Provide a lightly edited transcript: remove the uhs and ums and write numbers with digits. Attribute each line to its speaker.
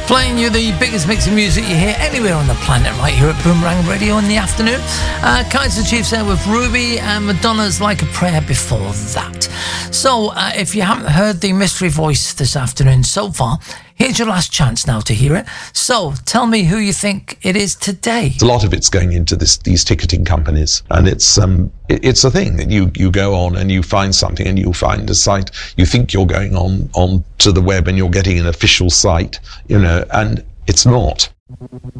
Speaker 1: Playing you the biggest mix of music you hear anywhere on the planet right here at Boomerang Radio in the afternoon. Kaiser Chiefs there with Ruby and Madonna's Like a Prayer before that. So if you haven't heard the mystery voice this afternoon so far, here's your last chance now to hear it. So tell me who you think it is today.
Speaker 2: A lot of it's going into these ticketing companies, and it's a thing that you go on and you find something, and you'll find a site. You think you're going on to the web and you're getting an official site, and it's not.